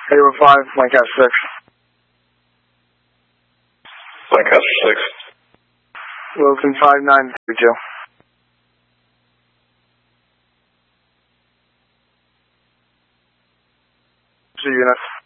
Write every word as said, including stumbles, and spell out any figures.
Ava five, Lancaster six. Lancaster six. Wilson five nine three two. Two units.